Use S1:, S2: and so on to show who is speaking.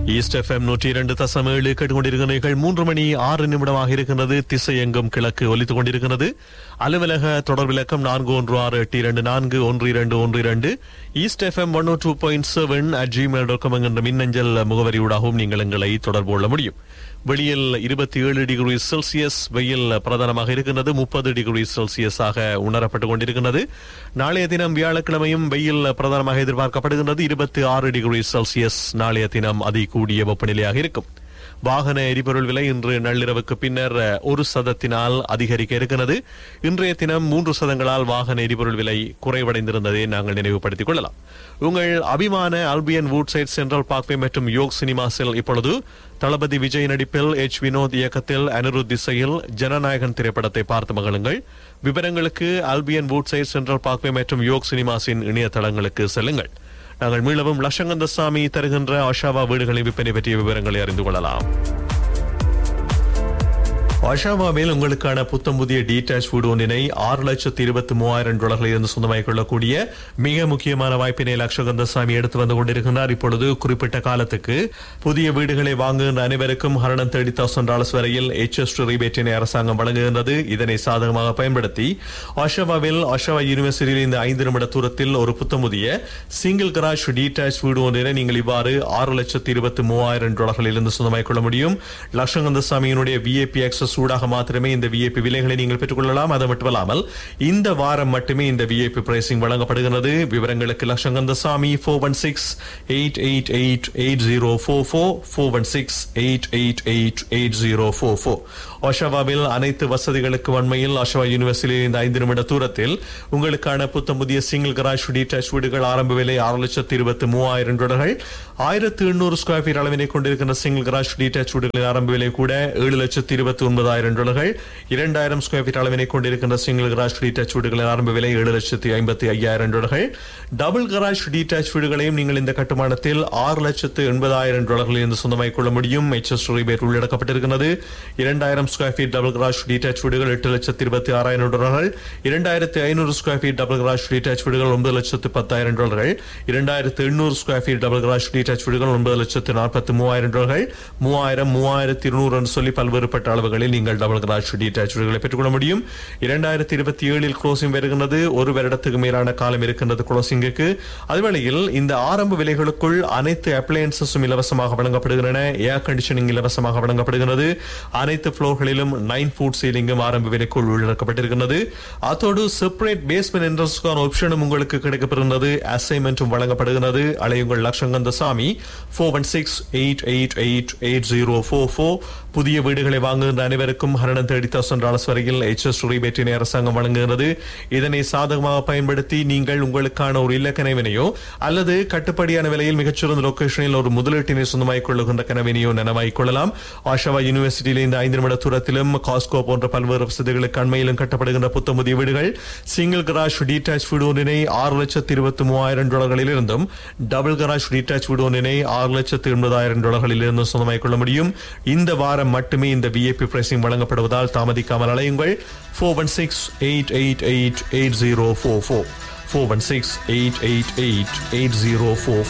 S1: East FM 102.7 கேட்டுக்கொண்டிருக்கிறீர்கள். 3 மணி 6 நிமிடமாக இருக்கின்றது. திசை எங்கும் கிழக்கு ஒலித்துக் கொண்டிருக்கிறது. அலுவலக தொடர் விளக்கம் 4168241212 ஈஸ்ட் எஃப்எம் 102.7 @gmail.com என்ற மின்னஞ்சல் முகவரியூடாகவும் நீங்கள் எங்களை தொடர்பு கொள்ள முடியும். வெளியில் 27 டிகிரி செல்சியஸ் வெயில் பிரதானமாக இருக்கின்றது. 30 டிகிரி செல்சியஸாக உணரப்பட்டுக் கொண்டிருக்கின்றது. நாளைய தினம் வியாழக்கிழமையும் வெயில் பிரதானமாக எதிர்பார்க்கப்படுகின்றது. 26 டிகிரி செல்சியஸ் நாளைய தினம் அதிகூடிய வெப்பநிலையாக இருக்கும். வாகன எரிபொருள் விலை இன்று நள்ளிரவுக்கு பின்னர் 1% அதிகரிக்க இருக்கிறது. இன்றைய தினம் 3% வாகன எரிபொருள் விலை குறைவடைந்திருந்ததை நாங்கள் நினைவுபடுத்திக் கொள்ளலாம். உங்கள் அபிமான ஆல்பியன் வூட்சைட் சென்ட்ரல் பார்க்வே மற்றும் யோக் சினிமாஸில் இப்பொழுது தளபதி விஜய் நடிப்பில் வினோத் இயக்கத்தில் அனிருத் திசையில் ஜனநாயகன் திரைப்படத்தை பார்த்து மகிழுங்கள். விவரங்களுக்கு ஆல்பியன் வூட்சைட் சென்ட்ரல் பார்க்வே மற்றும் யோக் சினிமாஸின் இணையதளங்களுக்கு செல்லுங்கள். நாங்கள் மீளவும் லட்சங்கந்தசாமி தருகின்ற ஆஷாவா வீடுகளின் விற்பனை பற்றிய விவரங்களை அறிந்து கொள்ளலாம். ஆஷாவாவில் உங்களுக்கான புத்தம் புதிய டீடாச் வீடு ஒன்றினை $6,23,000 இருந்து சொந்தமாகிக் கொள்ளக்கூடிய மிக முக்கியமான வாய்ப்பினை லட்சகந்தசாமி எடுத்து வந்து கொண்டிருக்கிறார். இப்பொழுது குறிப்பிட்ட காலத்துக்கு புதிய வீடுகளை வாங்குகின்ற அனைவருக்கும் $130,000 வரையில் HST ரிபேட்டினை அரசாங்கம் வழங்குகின்றது. இதனை சாதகமாக பயன்படுத்தி ஆஷாவாவில் ஆஷாவா யூனிவர்சிட்டியில் இந்த 5 நிமிட தூரத்தில் ஒரு புத்தம் புதிய சிங்கிள் கராஜ் டீடாச் வீடு ஒன்றினை நீங்கள் இவ்வாறு $6,23,000 இருந்து சொந்தமாகிக் கொள்ள முடியும். லட்சகந்தசாமியினுடைய VIP access ஊடாக மாத்திரமே இந்த VIP விலைகளை நீங்கள் பெற்றுக்கொள்ளலாம். அது மட்டுமல்லாமல் இந்த வாரம் மட்டுமே இந்த VIP பிரைசிங் வழங்கப்படுகிறது. விவரங்களுக்கு லட்சங்கந்தசாமி 416-888-8044 416-888-8044. ஆஷாவாவில் அனைத்து வசதிகளுக்கு வன்மையில் ஆஷாவா யூனிவர்சிட்டியில் இந்த 5 நிமிட தூரத்தில் உங்களுக்கான புத்தம் புதிய சிங்கிள் கராஜ் டீடாச் வீடுகள் ஆரம்ப விலை $6,23,000. 1,800 ஸ்கொயர் ஃபீட் அளவினை கொண்டிருக்கின்ற சிங்கிள் கராஜ் டீடாச் வீடுகளின் ஆரம்ப விலை கூட $7,29,000. 2,000 ஸ்கொயர் ஃபீட் அளவினை கொண்டிருக்கின்ற சிங்கிள் கராஜ் டீடாச் வீடுகளின் ஆரம்ப விலை $7,55,000. டபுள் கராஜ் டீடாச் வீடுகளையும் நீங்கள் இந்த கட்டுமானத்தில் $6,80,000 இருந்து சொந்தமாகிக் கொள்ள முடியும். HST rebate உள்ளடக்கப்பட்டிருக்கிறது. 2,000 square feet double garage டீடாச் வீடுகள் $8,26,000. 2,500 ஸ்கொயர் ஃபீட் டபுள் கராஜ் டீடாச் வீடுகள் $9,10,000. 2,800 ஸ்கொயர் ஃபீட் டபுள் கராஜ் டீடாச் வீடுகள் $9,43,000. 3,000, 3,200 என்று சொல்லி பல்வேறுபட்ட அளவுகளில் நீங்கள் டபுள் கராஜ் டீடாச் வீடுகளை பெற்றுக்கொள்ள முடியும். 2027 க்ளோசிங் வருகின்றது. ஒரு வருடத்துக்கு மேலான காலம் இருக்கின்றது க்ளோசிங்குக்கு. அதுவேளையில் இந்த ஆரம்ப விலைகளுக்குள் அனைத்து அப்ளையன்சஸும் இலவசமாக வழங்கப்படுகின்றன. ஏர் கண்டிஷனிங் இலவசமாக வழங்கப்படுகிறது. அனைத்து ஃப்ளோர்களிலும் 9 ஃபுட் சீலிங்கும் ஆரம்ப விலைக்குள் உள்ளடக்கப்பட்டிருக்கிறது. அதோடு செப்பரேட் பேஸ்மெண்ட் என்ட்ரன்ஸ்க்கான ஆப்ஷனும் உங்களுக்கு கிடைக்கப்படுகிறது. அசைன்மென்ட்டும் வழங்கப்படுகிறது. அலையுங்கள் லட்சங்கந்தசாமி 416-888-8044. புதிய வீடுகளை வாங்குகின்ற அனைவருக்கும் $130,000 வரையில் HST ரிபேட்டினை அரசாங்கம் வழங்குகிறது. இதனை சாதகமாக பயன்படுத்தி நீங்கள் உங்களுக்கான ஒரு இல்ல கனவினையோ அல்லது கட்டுப்படியான விலையில் மிகச்சிறந்த லொகேஷனில் ஒரு முதலீட்டினை சொந்தமாகிக் கொள்ளுகின்ற கனவினையோ நனவாகிக் கொள்ளலாம். ஆஷாவா யூனிவர்சிட்டியில் இந்த 5 நிமிட தூரத்திலும் காஸ்கோ போன்ற பல்வேறு வசதிகளுக்கு அண்மையிலும் கட்டப்படுகின்ற புத்தம் புதிய வீடுகள் சிங்கிள் கராஜ் டீடாச் வீடு ஒன்றினை $6,23,000 இருந்தும் டபுள் கராஜ் டீடாச் வீடு ஒன்றினை $6,80,000 இருந்தும் சொந்தமாகிக் கொள்ள முடியும். இந்த வாரம் மட்டுமே இந்த VIP பிரைசிங் வழங்கப்படுவதால் தாமதிக்காமல் அலையுங்கள். 416-888-8044 416-888-8044.